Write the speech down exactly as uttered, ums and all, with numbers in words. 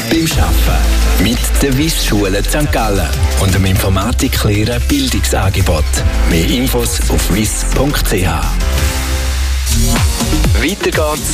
beim Arbeiten. Mit der Wyss-Schule Sankt Gallen und dem Informatiklehrer Bildungsangebot. Mehr Infos auf wyss punkt c h. Weiter geht's